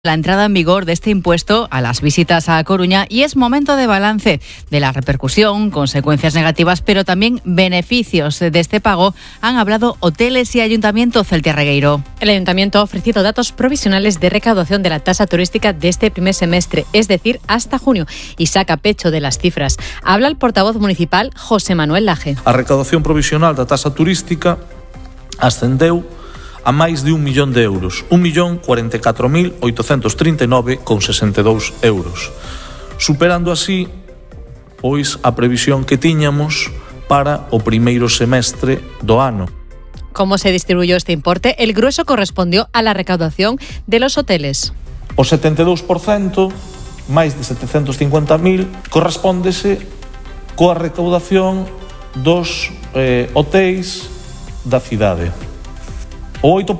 La entrada en vigor de este impuesto a las visitas a Coruña y es momento de balance de la repercusión, consecuencias negativas, pero también beneficios de este pago. Han hablado hoteles y ayuntamiento. Celtia Regueiro. El ayuntamiento ha ofrecido datos provisionales de recaudación de la tasa turística de este primer semestre, es decir, hasta junio, y saca pecho de las cifras. Habla el portavoz municipal, José Manuel Laje. A recaudación provisional da tasa turística ascendeu a máis de 1 millón de euros, 1.044.839,62 euros, superando así pois a previsión que tiñamos para o primeiro semestre do ano. ¿Cómo se distribuyó este importe? El grueso correspondió a la recaudación de los hoteles. O 72%, máis de 750.000, correspóndese coa recaudación dos hotéis da cidade. O 8%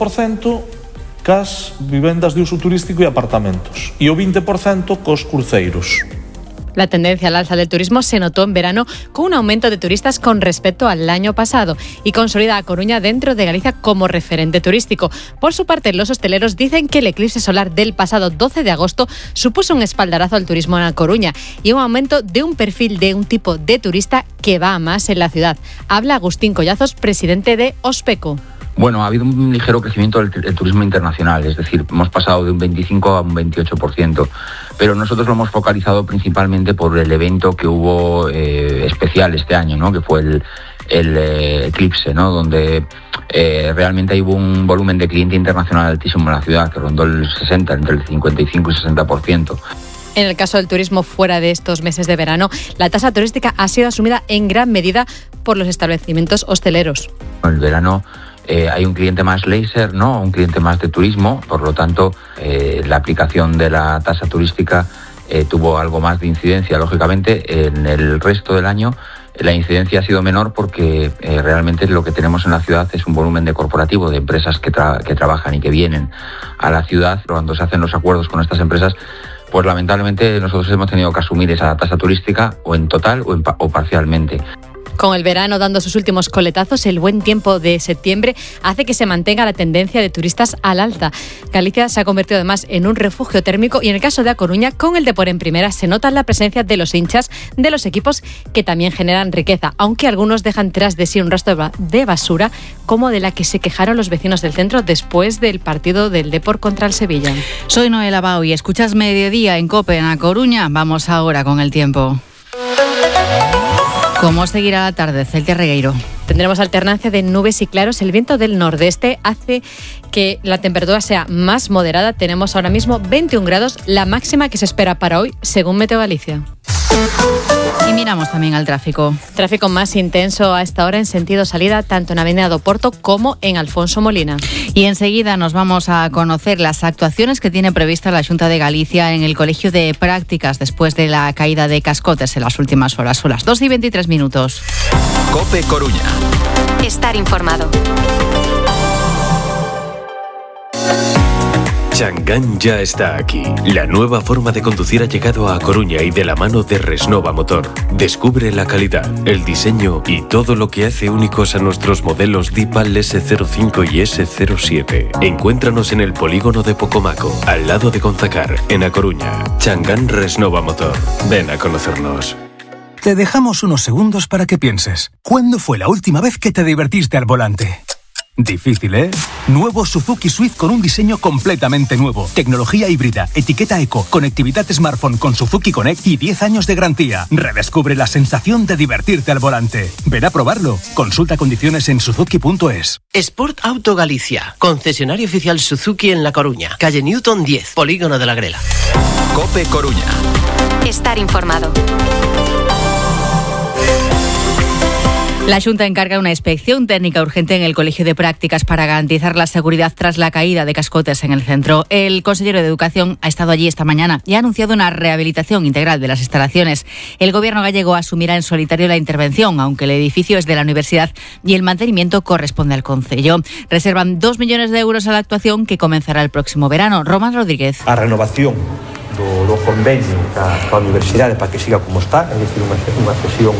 cas vivendas de uso turístico e apartamentos e o 20% cos cruceiros. La tendencia al alza del turismo se notó en verano con un aumento de turistas con respecto al año pasado y consolida a Coruña dentro de Galicia como referente turístico. Por su parte, los hosteleros dicen que el eclipse solar del pasado 12 de agosto supuso un espaldarazo al turismo en A Coruña y un aumento de un perfil de un tipo de turista que va a más en la ciudad. Habla Agustín Collazos, presidente de Ospeco. Bueno, ha habido un ligero crecimiento del turismo internacional, es decir, hemos pasado de un 25 a un 28%, pero nosotros lo hemos focalizado principalmente por el evento que hubo especial este año, ¿no? Que fue el eclipse, ¿no? Donde realmente hubo un volumen de cliente internacional altísimo en la ciudad, que rondó el 60, entre el 55 y 60%. En el caso del turismo fuera de estos meses de verano, la tasa turística ha sido asumida en gran medida por los establecimientos hosteleros. En el verano hay un cliente más leisure, ¿no? Un cliente más de turismo, por lo tanto la aplicación de la tasa turística tuvo algo más de incidencia. Lógicamente, en el resto del año la incidencia ha sido menor porque realmente lo que tenemos en la ciudad es un volumen de corporativo, de empresas que trabajan y que vienen a la ciudad. Cuando se hacen los acuerdos con estas empresas, pues lamentablemente nosotros hemos tenido que asumir esa tasa turística o en total o parcialmente. Con el verano dando sus últimos coletazos, el buen tiempo de septiembre hace que se mantenga la tendencia de turistas al alza. Galicia se ha convertido además en un refugio térmico y en el caso de A Coruña, con el Depor en primera, se nota la presencia de los hinchas de los equipos que también generan riqueza, aunque algunos dejan tras de sí un rastro de basura, como de la que se quejaron los vecinos del centro después del partido del Depor contra el Sevilla. Soy Noela Bau y escuchas Mediodía en COPE en A Coruña. Vamos ahora con el tiempo. ¿Cómo seguirá la tarde, Celtia Regueiro? Tendremos alternancia de nubes y claros. El viento del nordeste hace que la temperatura sea más moderada. Tenemos ahora mismo 21 grados, la máxima que se espera para hoy, según Meteo Galicia. Y miramos también al tráfico. Tráfico más intenso a esta hora en sentido salida, tanto en Avenida do Porto como en Alfonso Molina. Y enseguida nos vamos a conocer las actuaciones que tiene prevista la Xunta de Galicia en el Colegio de Prácticas después de la caída de cascotes en las últimas horas. Son las 2:23. COPE Coruña. Estar informado. Changán ya está aquí. La nueva forma de conducir ha llegado a Coruña y de la mano de Resnova Motor. Descubre la calidad, el diseño y todo lo que hace únicos a nuestros modelos Dipal S05 y S07. Encuéntranos en el polígono de Pocomaco, al lado de Gonzacar, en A Coruña. Changán Resnova Motor. Ven a conocernos. Te dejamos unos segundos para que pienses. ¿Cuándo fue la última vez que te divertiste al volante? Difícil, ¿eh? Nuevo Suzuki Swift con un diseño completamente nuevo. Tecnología híbrida, etiqueta eco, conectividad smartphone con Suzuki Connect y 10 años de garantía. Redescubre la sensación de divertirte al volante. Ven a probarlo. Consulta condiciones en suzuki.es. Sport Auto Galicia, concesionario oficial Suzuki en La Coruña, calle Newton 10, polígono de la Grela. COPE Coruña. Estar informado. La Xunta encarga una inspección técnica urgente en el Colegio de Prácticas para garantizar la seguridad tras la caída de cascotes en el centro. El consejero de Educación ha estado allí esta mañana y ha anunciado una rehabilitación integral de las instalaciones. El gobierno gallego asumirá en solitario la intervención, aunque el edificio es de la universidad y el mantenimiento corresponde al concello. Reservan 2 millones de euros a la actuación que comenzará el próximo verano. Román Rodríguez. A renovación do convenio ca universidade para que siga como está, é dicir, unha cesión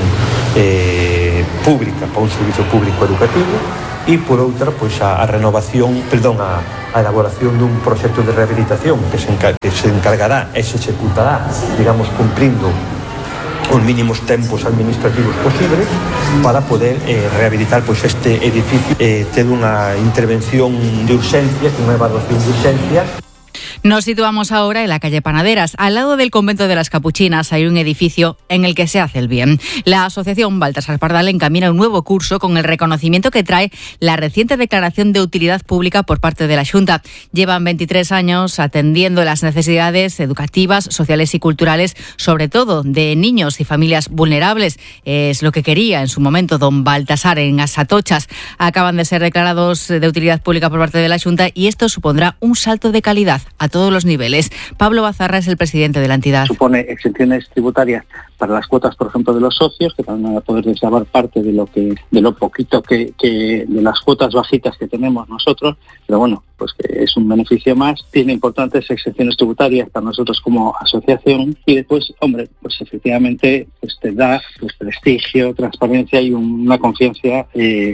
pública para un servizo público educativo e por outra, pois a renovación, a a elaboración dun proxecto de rehabilitación que se encargará e se executará, digamos, cumprindo os mínimos tempos administrativos posibles para poder rehabilitar pois este edificio. Ten unha intervención de urxencia, unha evaluación de urxencia. Nos situamos ahora en la calle Panaderas. Al lado del convento de las Capuchinas hay un edificio en el que se hace el bien. La asociación Baltasar Pardal encamina un nuevo curso con el reconocimiento que trae la reciente declaración de utilidad pública por parte de la Xunta. Llevan 23 años atendiendo las necesidades educativas, sociales y culturales, sobre todo de niños y familias vulnerables. Es lo que quería en su momento don Baltasar en Asatochas. Acaban de ser declarados de utilidad pública por parte de la Xunta y esto supondrá un salto de calidad a todos los niveles. Pablo Bazarra es el presidente de la entidad. Supone exenciones tributarias para las cuotas, por ejemplo, de los socios, que van a poder deslavar parte de lo poquito que de las cuotas bajitas que tenemos nosotros, pero bueno, pues que es un beneficio más. Tiene importantes exenciones tributarias para nosotros como asociación y después, hombre, pues efectivamente pues te da pues prestigio, transparencia y una confianza.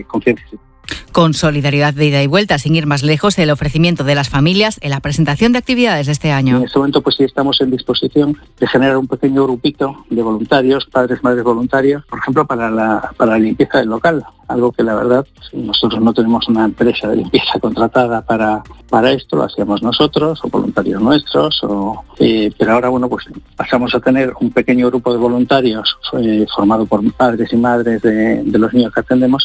Con solidaridad de ida y vuelta, sin ir más lejos, el ofrecimiento de las familias en la presentación de actividades de este año. En este momento pues sí estamos en disposición de generar un pequeño grupito de voluntarios, padres, madres voluntarios, por ejemplo para la limpieza del local, algo que la verdad nosotros no tenemos una empresa de limpieza contratada para esto, lo hacíamos nosotros o voluntarios nuestros, pero ahora bueno pues pasamos a tener un pequeño grupo de voluntarios formado por padres y madres de los niños que atendemos.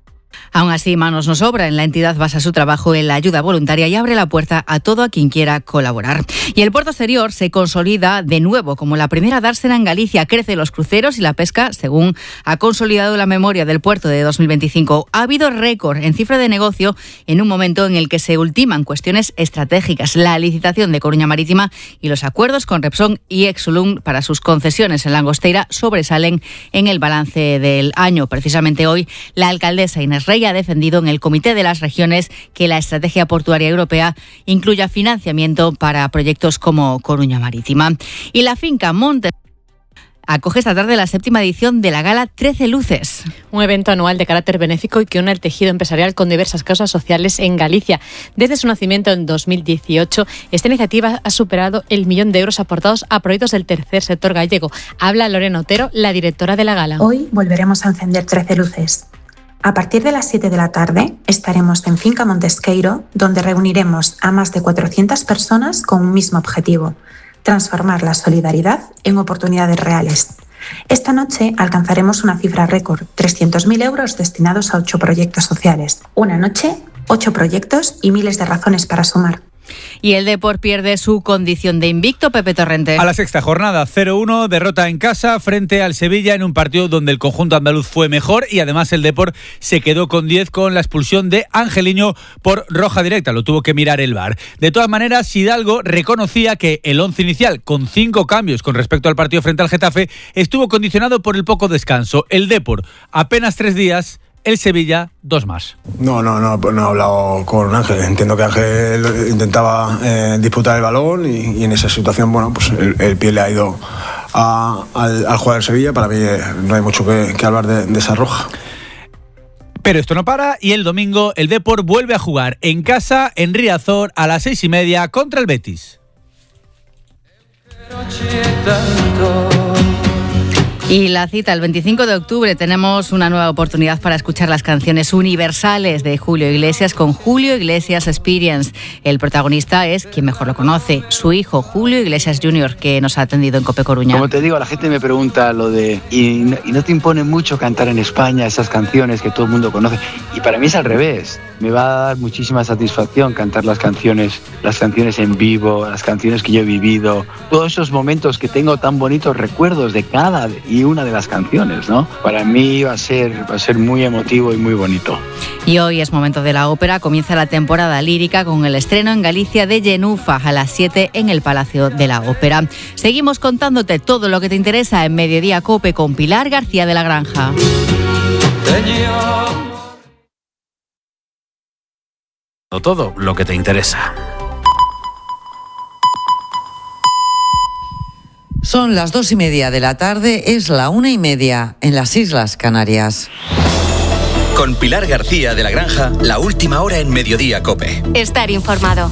Aún así, manos no sobran. La entidad basa su trabajo en la ayuda voluntaria y abre la puerta a todo a quien quiera colaborar. Y el puerto exterior se consolida de nuevo como la primera dársena en Galicia. Crecen los cruceros y la pesca, según ha consolidado la memoria del puerto de 2025. Ha habido récord en cifra de negocio en un momento en el que se ultiman cuestiones estratégicas. La licitación de Coruña Marítima y los acuerdos con Repsol y Exolum para sus concesiones en Langosteira sobresalen en el balance del año. Precisamente hoy, la alcaldesa Inés Rey ha defendido en el Comité de las Regiones que la estrategia portuaria europea incluya financiamiento para proyectos como Coruña Marítima. Y la finca Montes acoge esta tarde la 7ª edición de la Gala 13 Luces. Un evento anual de carácter benéfico y que une el tejido empresarial con diversas causas sociales en Galicia. Desde su nacimiento en 2018, esta iniciativa ha superado el 1 millón de euros aportados a proyectos del tercer sector gallego. Habla Lorena Otero, la directora de la Gala. Hoy volveremos a encender 13 luces. A partir de las 7 de la tarde estaremos en Finca Montesqueiro, donde reuniremos a más de 400 personas con un mismo objetivo: transformar la solidaridad en oportunidades reales. Esta noche alcanzaremos una cifra récord, 300.000 euros destinados a 8 proyectos sociales. Una noche, 8 proyectos y miles de razones para sumar. Y el Depor pierde su condición de invicto, Pepe Torrente. A la sexta jornada, 0-1, derrota en casa frente al Sevilla en un partido donde el conjunto andaluz fue mejor y además el Depor se quedó con 10 con la expulsión de Angeliño por roja directa, lo tuvo que mirar el VAR. De todas maneras, Hidalgo reconocía que el 11 inicial, con 5 cambios con respecto al partido frente al Getafe, estuvo condicionado por el poco descanso. El Depor, apenas 3 días, el Sevilla, 2 más. No he hablado con Ángel. Entiendo que Ángel intentaba disputar el balón y en esa situación, bueno, pues el pie le ha ido al jugador del Sevilla. Para mí no hay mucho que hablar de esa roja. Pero esto no para y el domingo el Depor vuelve a jugar en casa en Riazor a las 6:30 contra el Betis. Y la cita, el 25 de octubre, tenemos una nueva oportunidad para escuchar las canciones universales de Julio Iglesias con Julio Iglesias Experience. El protagonista es quien mejor lo conoce, su hijo Julio Iglesias Jr., que nos ha atendido en Cope Coruña. Como te digo, la gente me pregunta lo de ¿y no te impone mucho cantar en España esas canciones que todo el mundo conoce? Y para mí es al revés. Me va a dar muchísima satisfacción cantar las canciones en vivo, las canciones que yo he vivido, todos esos momentos que tengo tan bonitos recuerdos de cada y una de las canciones, ¿no? Para mí va a ser muy emotivo y muy bonito. Y hoy es momento de la ópera, comienza la temporada lírica con el estreno en Galicia de Yenufa a las 7 en el Palacio de la Ópera. Seguimos contándote todo lo que te interesa en Mediodía Cope con Pilar García de la Granja. Todo lo que te interesa. Son las 2:30 de la tarde, es la 1:30 en las Islas Canarias. Con Pilar García de la Granja, la última hora en Mediodía COPE. Estar informado.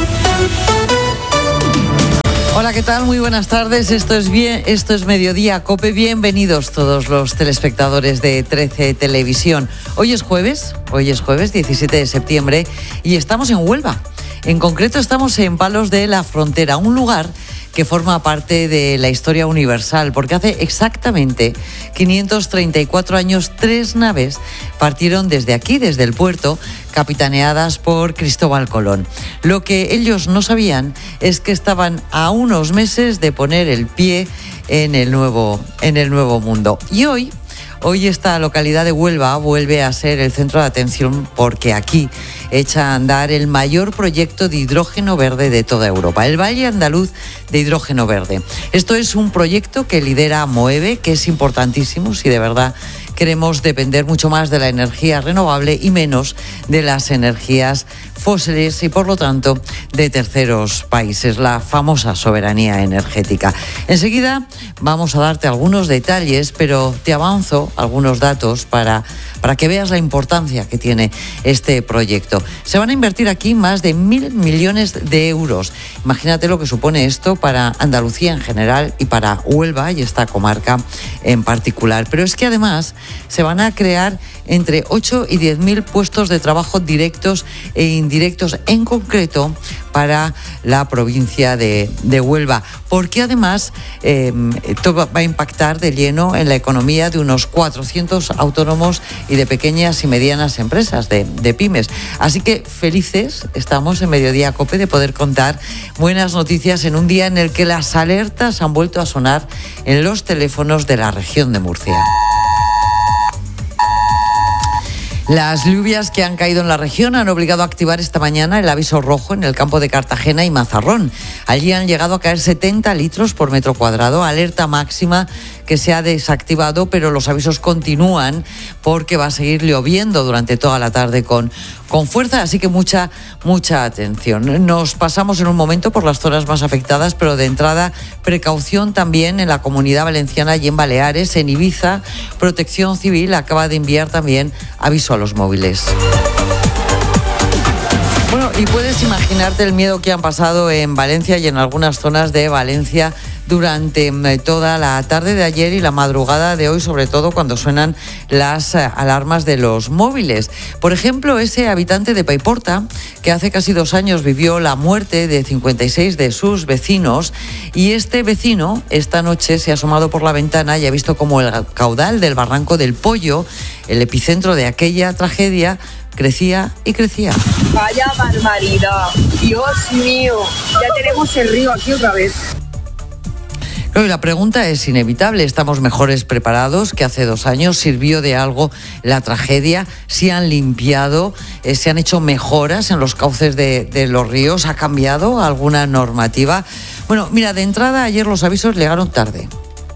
Hola, ¿qué tal? Muy buenas tardes. Esto es Mediodía COPE. Bienvenidos todos los telespectadores de 13 Televisión. Hoy es jueves 17 de septiembre y estamos en Huelva. En concreto estamos en Palos de la Frontera, un lugar que forma parte de la historia universal, porque hace exactamente 534 años 3 naves partieron desde aquí, desde el puerto, capitaneadas por Cristóbal Colón. Lo que ellos no sabían es que estaban a unos meses de poner el pie en el nuevo mundo. Y hoy esta localidad de Huelva vuelve a ser el centro de atención porque aquí echa a andar el mayor proyecto de hidrógeno verde de toda Europa, el Valle Andaluz de Hidrógeno Verde. Esto es un proyecto que lidera Moeve, que es importantísimo si de verdad queremos depender mucho más de la energía renovable y menos de las energías fósiles y, por lo tanto, de terceros países, la famosa soberanía energética. Enseguida vamos a darte algunos detalles, pero te avanzo algunos datos para que veas la importancia que tiene este proyecto. Se van a invertir aquí más de 1.000 millones de euros. Imagínate lo que supone esto para Andalucía en general y para Huelva y esta comarca en particular. Pero es que además se van a crear entre 8 y 10.000 puestos de trabajo directos e indirectos, en concreto para la provincia de Huelva, porque además esto va a impactar de lleno en la economía de unos 400 autónomos y de pequeñas y medianas empresas, de pymes. Así que felices estamos en Mediodía COPE de poder contar buenas noticias en un día en el que las alertas han vuelto a sonar en los teléfonos de la región de Murcia. Las lluvias que han caído en la región han obligado a activar esta mañana el aviso rojo en el campo de Cartagena y Mazarrón. Allí han llegado a caer 70 litros por metro cuadrado, alerta máxima que se ha desactivado, pero los avisos continúan porque va a seguir lloviendo durante toda la tarde con fuerza, así que mucha atención. Nos pasamos en un momento por las zonas más afectadas, pero de entrada precaución también en la Comunidad Valenciana y en Baleares. En Ibiza, Protección Civil acaba de enviar también aviso a los móviles. Bueno, y puedes imaginarte el miedo que han pasado en Valencia y en algunas zonas de Valencia durante toda la tarde de ayer y la madrugada de hoy, sobre todo cuando suenan las alarmas de los móviles. Por ejemplo, ese habitante de Paiporta, que hace casi 2 años vivió la muerte de 56 de sus vecinos, y este vecino esta noche se ha asomado por la ventana y ha visto como el caudal del Barranco del Pollo, el epicentro de aquella tragedia, crecía y crecía. Vaya barbaridad, Dios mío, ya tenemos el río aquí otra vez. Y la pregunta es inevitable, ¿estamos mejores preparados que hace 2 años? ¿Sirvió de algo la tragedia? ¿Se han limpiado? ¿Se han hecho mejoras en los cauces de los ríos? ¿Ha cambiado alguna normativa? Bueno, mira, de entrada ayer los avisos llegaron tarde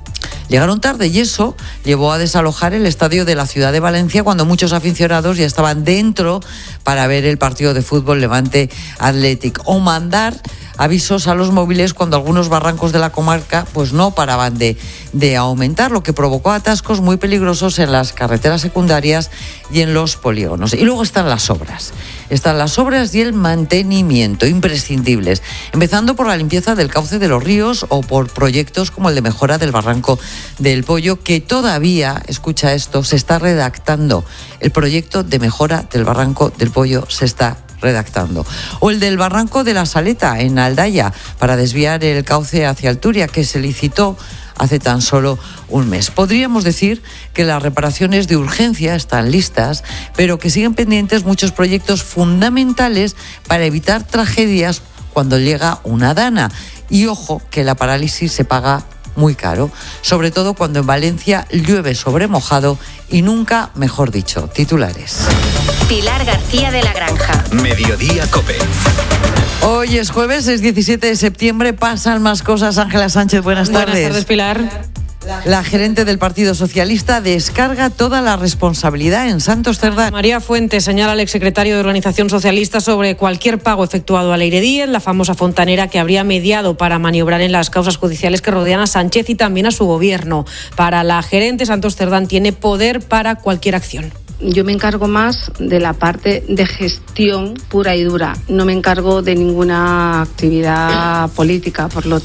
y eso llevó a desalojar el estadio de la ciudad de Valencia cuando muchos aficionados ya estaban dentro para ver el partido de fútbol Levante Athletic, o mandar avisos a los móviles cuando algunos barrancos de la comarca pues no paraban de aumentar, lo que provocó atascos muy peligrosos en las carreteras secundarias y en los polígonos. Y luego están las obras y el mantenimiento imprescindibles, empezando por la limpieza del cauce de los ríos o por proyectos como el de mejora del Barranco del Pollo, que todavía, escucha esto, se está redactando. El proyecto de mejora del Barranco del Pollo se está redactando. O el del Barranco de la Saleta, en Aldaya, para desviar el cauce hacia Alturia, que se licitó hace tan solo un mes. Podríamos decir que las reparaciones de urgencia están listas, pero que siguen pendientes muchos proyectos fundamentales para evitar tragedias cuando llega una dana. Y ojo, que la parálisis se paga muy caro, sobre todo cuando en Valencia llueve sobre mojado y nunca mejor dicho. Titulares. Pilar García de la Granja. Mediodía COPE. Hoy es jueves, es 17 de septiembre, pasan más cosas. Ángela Sánchez, buenas tardes. Buenas tardes, Pilar. La gerente del Partido Socialista descarga toda la responsabilidad en Santos Cerdán. María Fuentes señala al exsecretario de Organización Socialista sobre cualquier pago efectuado a Leire Díez, la famosa fontanera que habría mediado para maniobrar en las causas judiciales que rodean a Sánchez y también a su gobierno. Para la gerente, Santos Cerdán tiene poder para cualquier acción. yo me encargo más de la parte de gestión pura y dura. No me encargo de ninguna actividad política, por lo